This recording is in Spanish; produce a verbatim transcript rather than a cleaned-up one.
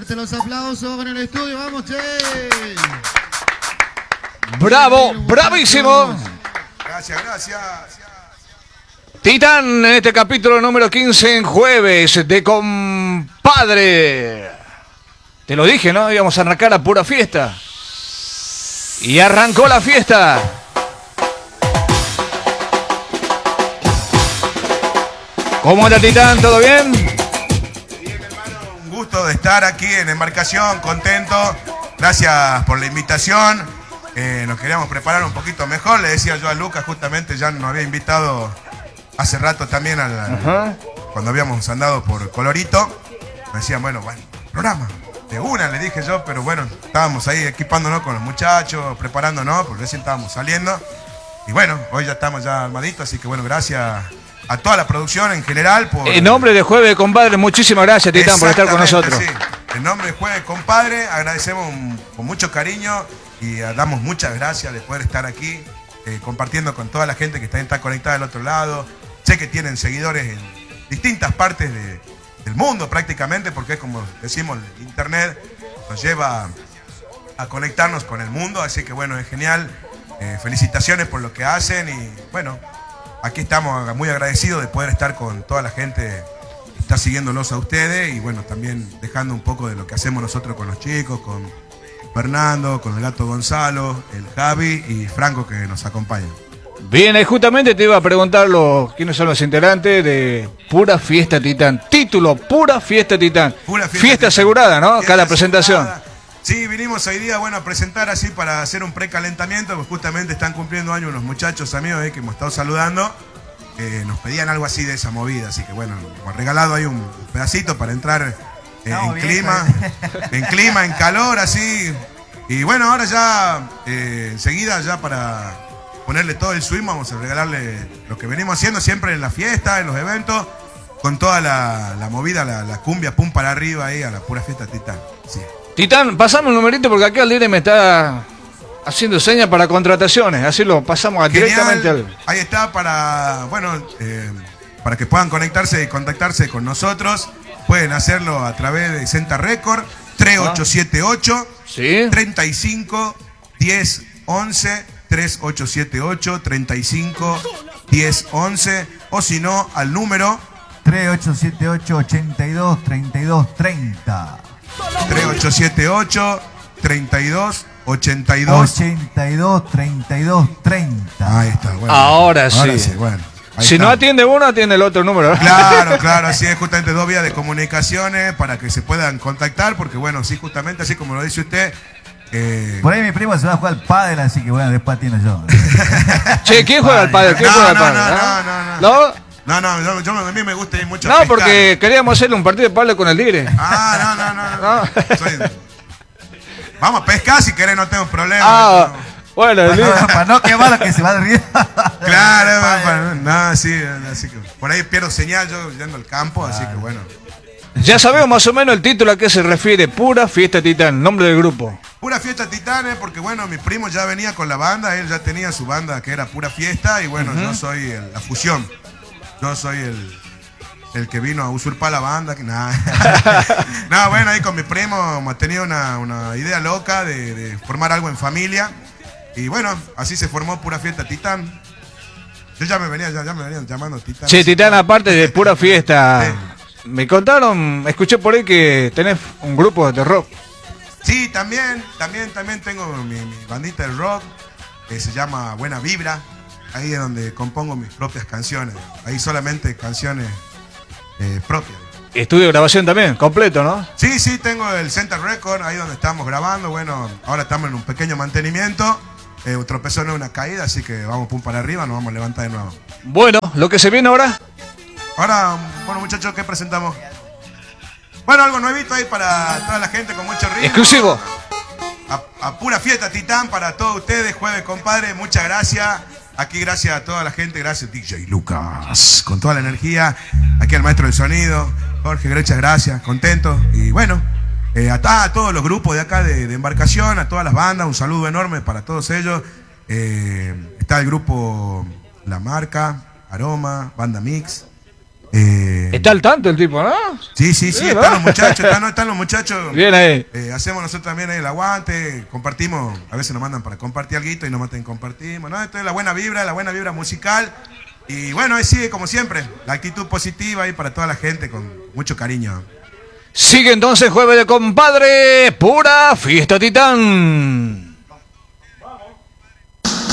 Fuerte los aplausos en el estudio, vamos, che. Bravo, bravísimo. Gracias, gracias. Titán en este capítulo número quince en jueves de compadre. Te lo dije, ¿no? Íbamos a arrancar a pura fiesta. Y arrancó la fiesta. ¿Cómo anda Titán? ¿Todo bien? Bien, hermano, un gusto de estar aquí en embarcación, contento. Gracias por la invitación. Eh, nos queríamos preparar un poquito mejor. Le decía yo a Lucas, justamente ya nos había invitado hace rato también al, al, cuando habíamos andado por Colorito. Me decían, bueno, bueno, programa. De una, le dije yo, pero bueno, estábamos ahí equipándonos con los muchachos, preparándonos, porque recién estábamos saliendo. Y bueno, hoy ya estamos ya armaditos, así que bueno, gracias a toda la producción en general. Por... En nombre de Jueves de Compadre, muchísimas gracias, Titán, por estar con nosotros. Sí. En nombre de Jueves de Compadre, agradecemos un, con mucho cariño y damos muchas gracias de poder estar aquí, eh, compartiendo con toda la gente que está, está conectada del otro lado. Sé que tienen seguidores en distintas partes de, del mundo prácticamente, porque es como decimos, internet nos lleva a conectarnos con el mundo, así que bueno, es genial. Eh, felicitaciones por lo que hacen y bueno, aquí estamos muy agradecidos de poder estar con toda la gente que está siguiéndolos a ustedes y bueno, también dejando un poco de lo que hacemos nosotros con los chicos, con Fernando, con el gato Gonzalo, el Javi y Franco que nos acompañan. Bien, eh, justamente te iba a preguntar los, quiénes son los integrantes de Pura Fiesta Titán. Título, Pura Fiesta Titán. Pura Fiesta, fiesta Titán. Asegurada, ¿no? Fiesta Cada presentación. Asegurada. Sí, vinimos hoy día, bueno, a presentar así para hacer un precalentamiento, pues justamente están cumpliendo años unos muchachos amigos eh, que hemos estado saludando. Eh, nos pedían algo así de esa movida, así que bueno, hemos regalado ahí un pedacito para entrar eh, no, en bien, clima, en clima, en calor, así. Y bueno, ahora ya, eh, enseguida ya para ponerle todo el swing, vamos a regalarle lo que venimos haciendo siempre en la fiesta, en los eventos, con toda la, la movida, la, la cumbia, pum para arriba ahí a la Pura Fiesta Titán. Sí. Titán, pasamos un numerito porque acá el líder me está haciendo señas para contrataciones, así lo pasamos a directamente al... Ahí está para, bueno, eh, para que puedan conectarse y contactarse con nosotros, pueden hacerlo a través de Senta Record, tres ocho siete ocho, ¿sí? treinta y cinco, diez, once, tres ocho siete ocho, treinta y cinco, diez, once, o si no, al número tres ocho siete ocho, ochenta y dos, treinta y dos, treinta. tres ocho siete ocho, treinta y dos, ochenta y dos. ochenta y dos, treinta y dos, treinta. Ahí está, bueno. Ahora sí. Ahora sí, bueno. Si está. No atiende uno, atiende el otro número. Claro, claro, así es, justamente dos vías de comunicaciones para que se puedan contactar, porque bueno, sí, justamente así como lo dice usted. Eh... Por ahí mi primo se va a jugar al pádel, así que bueno, después atiendo yo. Che, ¿quién juega al pádel? ¿Quién no, juega no, al pádel? No, ¿no? no, no, no. ¿No? No, no, yo, yo, a mí me gusta ir mucho No, a pescar. porque queríamos hacerle un partido de pádel con el Ligre. Ah, no, no, no. no. no. Soy... Vamos a pescar si querés, no tengo problema. Ah, no. Bueno, el para, no, para no quemar lo que se va de río. Claro, para, no, sí, así que por ahí pierdo señal yo yendo al campo, claro. Así que bueno. Ya sabemos más o menos el título a qué se refiere, Pura Fiesta Titán, nombre del grupo. Pura Fiesta Titán, eh, porque bueno, mi primo ya venía con la banda, él ya tenía su banda que era Pura Fiesta y bueno, uh-huh. Yo soy el, la fusión. Yo soy el, el que vino a usurpar la banda. Que nada. No, bueno, ahí con mi primo hemos tenido una, una idea loca de, de formar algo en familia. Y bueno, así se formó Pura Fiesta Titán. Yo ya me venía, ya, ya me venían llamando Titán. Sí, Titán, aparte de Pura Fiesta. Sí. Me contaron, escuché por ahí que tenés un grupo de rock. Sí, también, también, también tengo mi, mi bandita de rock, que se llama Buena Vibra. Ahí es donde compongo mis propias canciones. Ahí solamente canciones eh, propias. Estudio de grabación también, completo, ¿no? Sí, sí, tengo el Center Record, ahí donde estamos grabando. Bueno, ahora estamos en un pequeño mantenimiento. Eh, un tropezón no es una caída, así que vamos pum para arriba, nos vamos a levantar de nuevo. Bueno, lo que se viene ahora. Ahora, bueno muchachos, ¿qué presentamos? Bueno, algo nuevito ahí para toda la gente con mucho ritmo. Exclusivo. A, a Pura Fiesta Titán para todos ustedes, Jueves Compadre, muchas gracias. Aquí gracias a toda la gente, gracias D J Lucas, con toda la energía. Aquí al maestro del sonido, Jorge, muchas gracias, contento. Y bueno, eh, a, a todos los grupos de acá de, de embarcación, a todas las bandas, un saludo enorme para todos ellos. Eh, está el grupo La Marca, Aroma, Banda Mix, Eh, Está al tanto el tipo, ¿no? sí, sí, sí, Sí, están ¿no? los muchachos, están, están los muchachos. Bien ahí. Eh, hacemos nosotros también el aguante, compartimos, a veces nos mandan para compartir algo y nos matan compartimos, ¿no? Esto es la buena vibra, la buena vibra musical. Y bueno, ahí sigue como siempre, la actitud positiva ahí para toda la gente con mucho cariño. Sigue entonces Jueves de Compadre, Pura Fiesta Titán.